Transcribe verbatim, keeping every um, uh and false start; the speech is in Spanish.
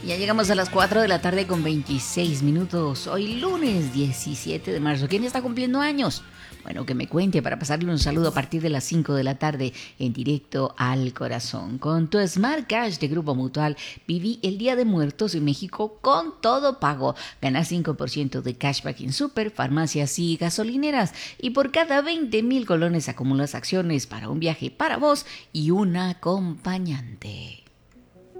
Ya llegamos a las cuatro de la tarde con veintiséis minutos. Hoy lunes diecisiete de marzo. ¿Quién está cumpliendo años? Bueno, que me cuente para pasarle un saludo a partir de las cinco de la tarde en directo al corazón. Con tu Smart Cash de Grupo Mutual viví el Día de Muertos en México con todo pago. Ganas cinco por ciento de cashback en super, farmacias y gasolineras. Y por cada veinte mil colones acumulas acciones para un viaje para vos y un acompañante.